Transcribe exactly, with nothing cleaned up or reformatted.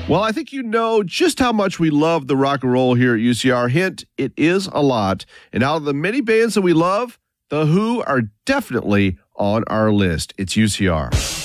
Well, I think you know just how much we love the rock and roll here at U C R. Hint, it is a lot. And out of the many bands that we love, The Who are definitely on our list. It's U C R.